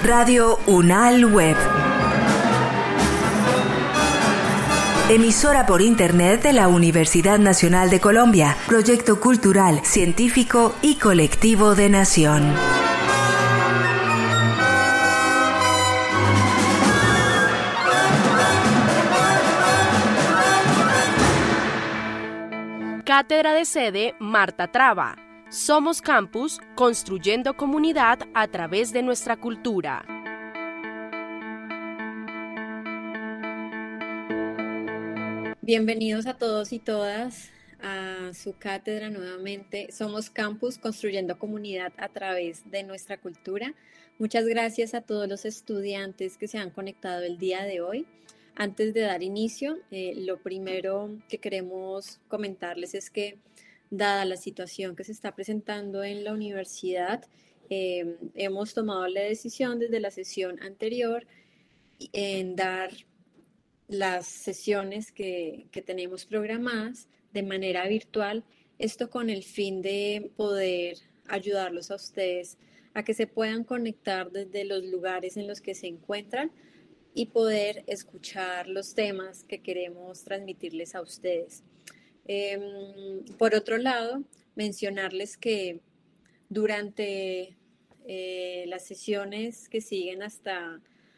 Radio UNAL Web. Emisora por Internet de la Universidad Nacional de Colombia. Proyecto cultural, científico y colectivo de Nación. Cátedra de sede Marta Traba. Somos Campus, construyendo comunidad a través de nuestra cultura. Bienvenidos a todos y todas a su cátedra nuevamente. Somos Campus, construyendo comunidad a través de nuestra cultura. Muchas gracias a todos los estudiantes que se han conectado el día de hoy. Antes de dar inicio, lo primero que queremos comentarles es que, dada la situación que se está presentando en la universidad, hemos tomado la decisión desde la sesión anterior en dar las sesiones que tenemos programadas de manera virtual, esto con el fin de poder ayudarlos a ustedes a que se puedan conectar desde los lugares en los que se encuentran y poder escuchar los temas que queremos transmitirles a ustedes. Por otro lado, mencionarles que durante las sesiones que siguen hasta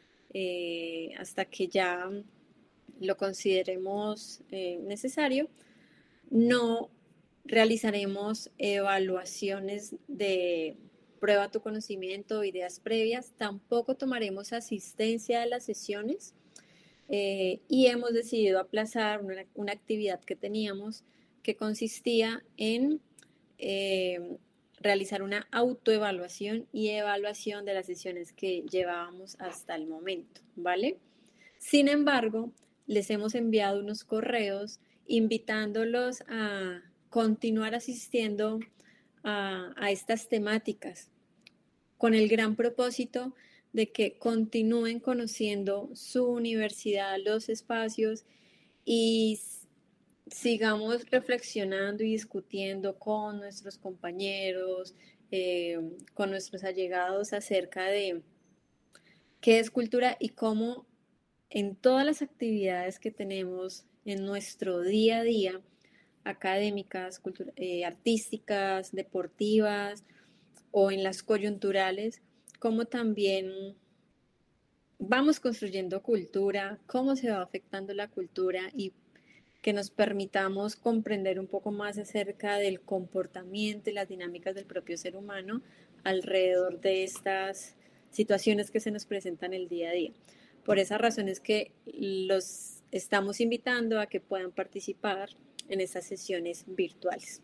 que ya lo consideremos necesario, no realizaremos evaluaciones de prueba tu conocimiento, ideas previas, tampoco tomaremos asistencia a las sesiones y hemos decidido aplazar una actividad que teníamos que consistía en realizar una autoevaluación y evaluación de las sesiones que llevábamos hasta el momento, ¿vale? Sin embargo, les hemos enviado unos correos invitándolos a continuar asistiendo a estas temáticas con el gran propósito de que continúen conociendo su universidad, los espacios y sigamos reflexionando y discutiendo con nuestros compañeros, con nuestros allegados acerca de qué es cultura y cómo en todas las actividades que tenemos en nuestro día a día, académicas, artísticas, deportivas o en las coyunturales, cómo también vamos construyendo cultura, cómo se va afectando la cultura y que nos permitamos comprender un poco más acerca del comportamiento y las dinámicas del propio ser humano alrededor de estas situaciones que se nos presentan el día a día. Por esa razón es que los estamos invitando a que puedan participar en estas sesiones virtuales.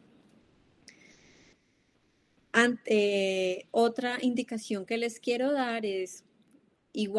Otra indicación que les quiero dar es, igual